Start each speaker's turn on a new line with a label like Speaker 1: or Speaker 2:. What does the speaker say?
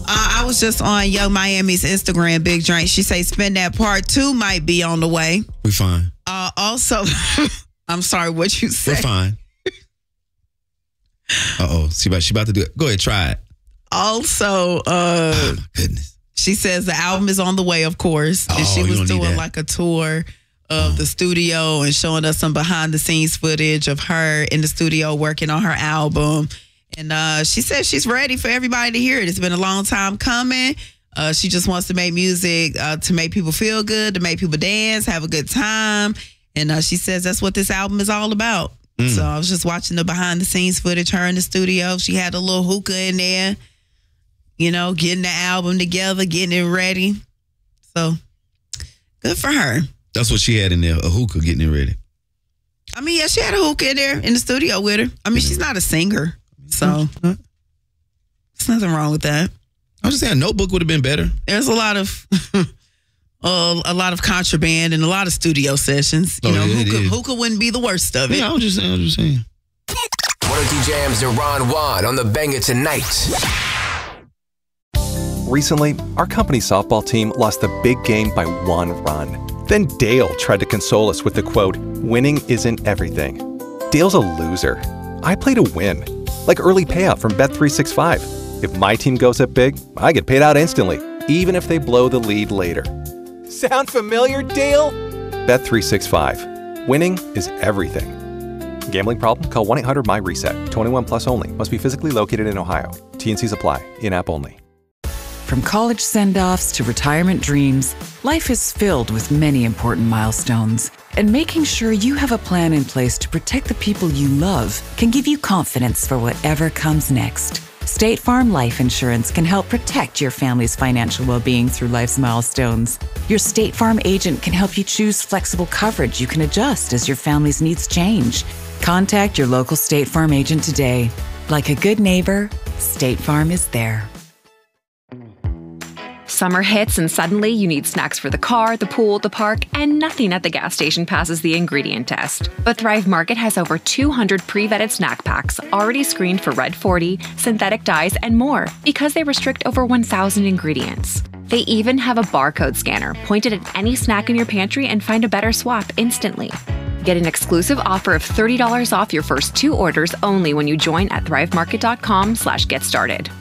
Speaker 1: I was just on Yo Miami's Instagram, Big Drink. She say Spin That Part 2 might be on the way.
Speaker 2: We fine.
Speaker 1: Also, I'm sorry, what you said.
Speaker 2: We're fine. She about to do it. Go ahead, try it.
Speaker 1: Also,
Speaker 2: oh my goodness.
Speaker 1: She says the album is on the way, of course. And she was doing like a tour of the studio and showing us some behind the scenes footage of her in the studio working on her album. And she says she's ready for everybody to hear it. It's been a long time coming. She just wants to make music to make people feel good, to make people dance, have a good time. And she says that's what this album is all about. So I was just watching the behind the scenes footage, her in the studio. She had a little hookah in there, you know, getting the album together, getting it ready. So good for her.
Speaker 2: That's what she had in there, a hookah getting it ready.
Speaker 1: I mean, yeah, she had a hookah in there in the studio with her. I mean, she's not a singer, so there's nothing wrong with that.
Speaker 2: I was just saying, Notebook would have been better.
Speaker 1: There's a lot of contraband and a lot of studio sessions. You know, hookah wouldn't be the worst of it.
Speaker 2: Yeah, I was just saying.
Speaker 3: 102 Jams and Ron Juan on the Banger Tonight.
Speaker 4: Recently, our company softball team lost the big game by 1 run. Then Dale tried to console us with the quote, "Winning isn't everything." Dale's a loser. I play to win, like early payout from Bet365. If my team goes up big, I get paid out instantly, even if they blow the lead later. Sound familiar, Dale? Bet365. Winning is everything. Gambling problem? Call 1-800-MY-RESET. 21 plus only. Must be physically located in Ohio. T&Cs apply. In-app only.
Speaker 5: From college send-offs to retirement dreams, life is filled with many important milestones. And making sure you have a plan in place to protect the people you love can give you confidence for whatever comes next. State Farm Life Insurance can help protect your family's financial well-being through life's milestones. Your State Farm agent can help you choose flexible coverage you can adjust as your family's needs change. Contact your local State Farm agent today. Like a good neighbor, State Farm is there.
Speaker 6: Summer hits and suddenly you need snacks for the car, the pool, the park, and nothing at the gas station passes the ingredient test. But Thrive Market has over 200 pre-vetted snack packs already screened for Red 40, synthetic dyes, and more because they restrict over 1,000 ingredients. They even have a barcode scanner pointed at any snack in your pantry and find a better swap instantly. Get an exclusive offer of $30 off your first 2 orders only when you join at thrivemarket.com/get started.